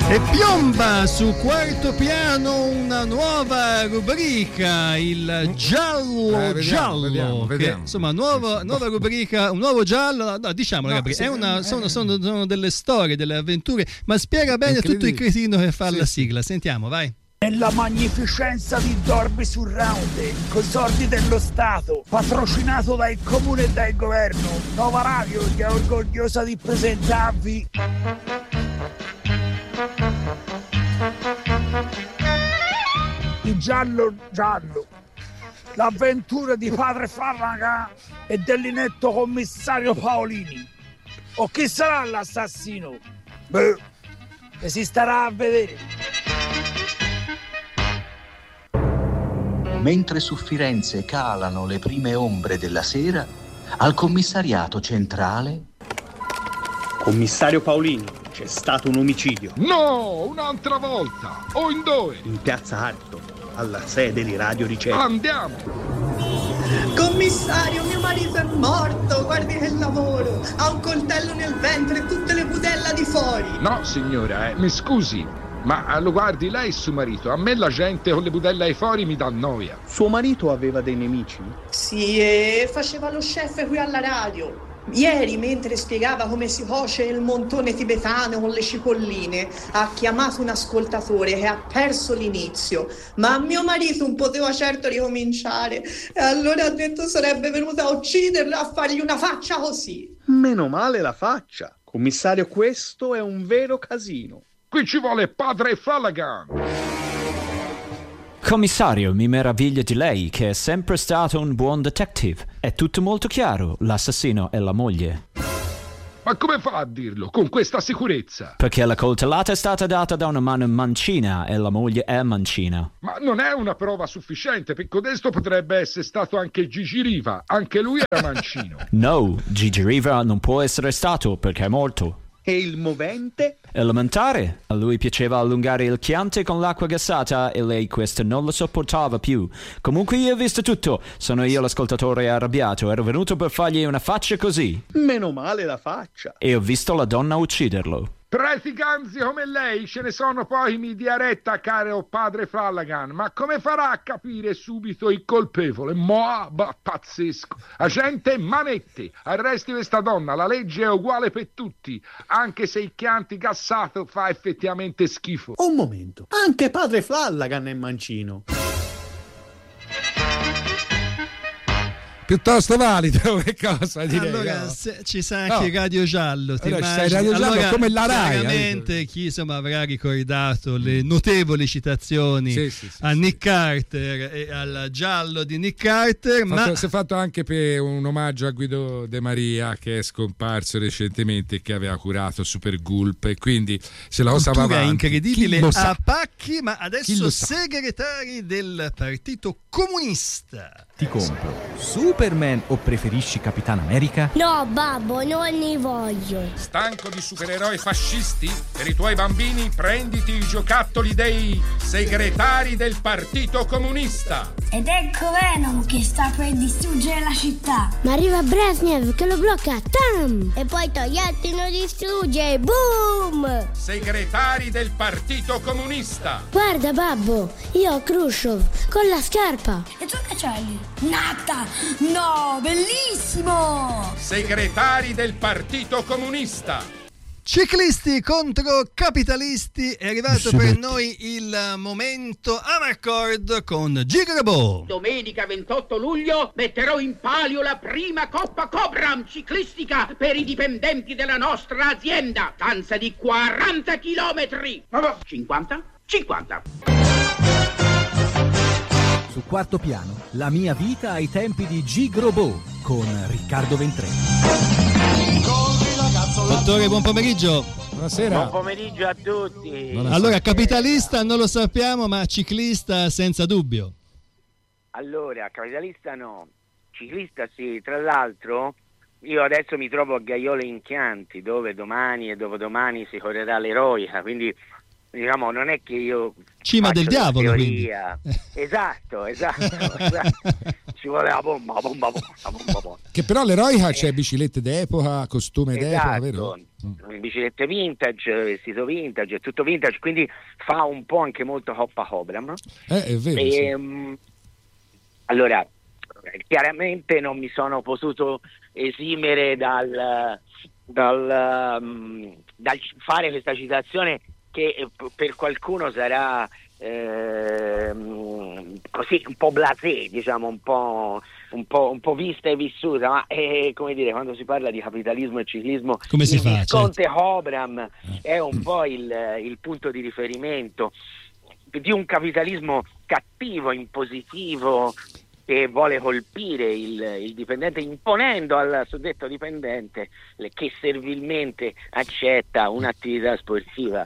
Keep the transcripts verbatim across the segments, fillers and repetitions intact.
E piomba su Quarto Piano una nuova rubrica, il giallo eh, vediamo, giallo vediamo, che, vediamo. insomma nuova, nuova rubrica, un nuovo giallo, no, diciamolo, no, Gabriele, è una, sono, sono, sono delle storie, delle avventure, ma spiega bene tutto il cretino che fa sì, la sigla. Sentiamo, vai. Nella magnificenza di Dolby Surround, coi soldi dello Stato, patrocinato dal comune e dal governo, Nova Radio che è orgogliosa di presentarvi il giallo giallo, l'avventura di padre Flanagan e dell'inetto commissario Paolini. O chi sarà l'assassino? Beh, e si starà a vedere. Mentre su Firenze calano le prime ombre della sera, al commissariato centrale... Commissario Paolini, c'è stato un omicidio. No, un'altra volta! O in dove? In piazza Arto, alla sede di Radio Ricerca. Andiamo! Commissario, mio marito è morto, guardi che lavoro. Ha un coltello nel ventre e tutte le budella di fuori. No, signora, eh, mi scusi. Ma lo guardi, lei è suo marito. A me la gente con le budella ai fuori mi dà noia. Suo marito aveva dei nemici? Sì, e faceva lo chef qui alla radio. Ieri, mentre spiegava come si cuoce il montone tibetano con le cipolline, ha chiamato un ascoltatore che ha perso l'inizio. Ma mio marito non poteva certo ricominciare. E allora ha detto sarebbe venuta a ucciderlo, a fargli una faccia così. Meno male la faccia. Commissario, questo è un vero casino. Qui ci vuole padre Flanagan. Commissario, mi meraviglio di lei, che è sempre stato un buon detective. È tutto molto chiaro, l'assassino è la moglie. Ma come fa a dirlo, con questa sicurezza? Perché la coltellata è stata data da una mano mancina e la moglie è mancina. Ma non è una prova sufficiente, perché codesto potrebbe essere stato anche Gigi Riva. Anche lui era mancino. No, Gigi Riva non può essere stato perché è morto. E il movente? Elementare. A lui piaceva allungare il chianti con l'acqua gassata e lei questo non lo sopportava più. Comunque io ho visto tutto. Sono io l'ascoltatore arrabbiato. Ero venuto per fargli una faccia così. Meno male la faccia. E ho visto la donna ucciderlo. Praticanti come lei ce ne sono poi mi dia retta, caro padre Flanagan, ma come farà a capire subito il colpevole? Moa, bah, pazzesco. Agente Manetti, arresti questa donna, la legge è uguale per tutti, anche se il chianti gassato fa effettivamente schifo. Un momento, anche padre Flanagan è mancino. Piuttosto valido, che cosa direi? Allora no? se, ci sa anche no. Radio Giallo, ti allora, immagini? Radio Giallo allora, come la Rai. Veramente chi insomma avrà ricordato le notevoli citazioni sì, sì, sì, a sì. Nick Carter e al giallo di Nick Carter, fatto, ma si è fatto anche per un omaggio a Guido De Maria, che è scomparso recentemente e che aveva curato Super Gulp, e quindi se la cosa va avanti. Incredibile a pacchi, ma adesso segretari del Partito Comunista. Ti compro Superman o preferisci Capitan America? No, babbo, non ne voglio. Stanco di supereroi fascisti? Per i tuoi bambini prenditi i giocattoli dei segretari del Partito Comunista. Ed ecco Venom che sta per distruggere la città. Ma arriva Brezhnev che lo blocca. Tam! E poi Togliatti lo distrugge. Boom! Segretari del Partito Comunista. Guarda babbo, io ho Khrushchev con la scarpa. E tu che c'hai? Nata! No, bellissimo! Segretari del Partito Comunista. Ciclisti contro capitalisti, è arrivato per noi il momento Amarcord con Gigrabo. Domenica ventotto luglio metterò in palio la prima Coppa Cobram ciclistica per i dipendenti della nostra azienda. Danza di quaranta chilometri. cinquanta? cinquanta. Su Quarto Piano, la mia vita ai tempi di Gigrabo con Riccardo Ventrelli. Dottore, buon pomeriggio. Buonasera. Buon pomeriggio a tutti. Buonasera. Allora, capitalista non lo sappiamo, ma ciclista senza dubbio. Allora, capitalista no, ciclista sì. Tra l'altro, io adesso mi trovo a Gaiole in Chianti, dove domani e dopodomani si correrà l'eroica, quindi diciamo non è che io cima del diavolo, teoria. Esatto, esatto, esatto. ci vuole la bomba, la bomba, la bomba, la bomba. Che però l'eroica c'è biciclette d'epoca, costume d'epoca, Esatto. vero? Biciclette vintage, vestito vintage, è tutto vintage, quindi fa un po' anche molto Coppa Cobram. Eh, è vero. E, Sì. um, allora, chiaramente non mi sono potuto esimere dal, dal, um, dal fare questa citazione che per qualcuno sarà eh, così un po' blasé, diciamo, un po', un po', un po' vista e vissuta, ma è, come dire, quando si parla di capitalismo e ciclismo, come si il fa, Visconte certo. Cobram è un po' il, il punto di riferimento di un capitalismo cattivo, impositivo, che vuole colpire il, il dipendente, imponendo al suddetto dipendente le, che servilmente accetta un'attività sportiva.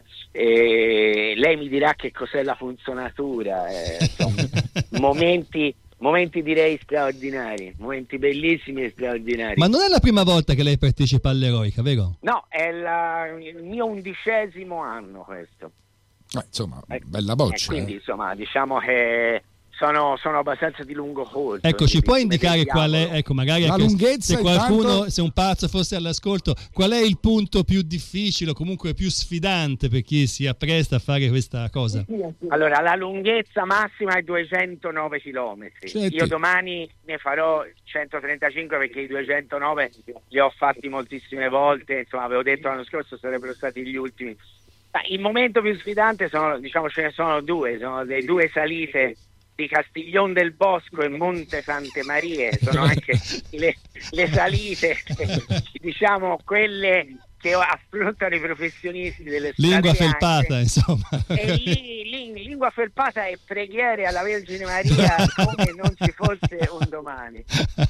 E lei mi dirà che cos'è la funzionatura, eh, insomma, momenti, momenti direi straordinari, momenti bellissimi e straordinari. Ma non è la prima volta che lei partecipa all'eroica, vero? No, è la, il mio undicesimo anno questo. Eh, insomma, bella boccia. E quindi eh. insomma, diciamo che Sono, sono abbastanza di lungo corso. Ecco, ci puoi indicare qual è, ecco, magari la ecco, lunghezza, se qualcuno, intanto... se un pazzo fosse all'ascolto, qual è il punto più difficile o comunque più sfidante per chi si appresta a fare questa cosa? Allora, la lunghezza massima è duecentonove chilometri. Certo. Io domani ne farò centotrentacinque perché i duecentonove li ho fatti moltissime volte, insomma, avevo detto l'anno scorso sarebbero stati gli ultimi. Ma il momento più sfidante sono, diciamo, ce ne sono due, sono le due salite di Castiglion del Bosco e Monte Sante Marie, sono anche le, le salite, diciamo, quelle che affrontano i professionisti delle strade lingua bianche. felpata, insomma. E lì, lì lingua felpata e preghiere alla Vergine Maria come non ci fosse un domani.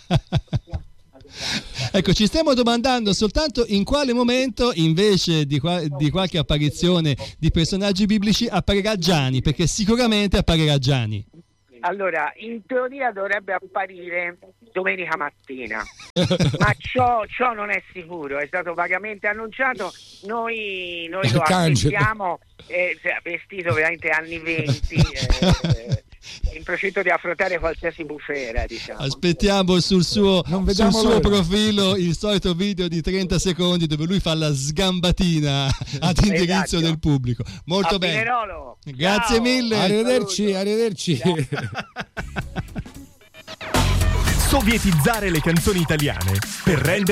Ecco, ci stiamo domandando soltanto in quale momento, invece di, qua, di qualche apparizione di personaggi biblici, apparirà Gianni, perché sicuramente apparirà Gianni. Allora, in teoria dovrebbe apparire domenica mattina, ma ciò, ciò non è sicuro, è stato vagamente annunciato, noi, noi lo aspettiamo, eh, vestito veramente anni venti, eh, in procinto di affrontare qualsiasi bufera, diciamo. Aspettiamo sul suo, sul suo l'ora. profilo il solito video di trenta secondi dove lui fa la sgambatina ad indirizzo Esatto. del pubblico. Molto A bene. Pinerolo. Grazie Ciao. mille. Arrivederci, arrivederci. Sovietizzare le canzoni italiane per rendere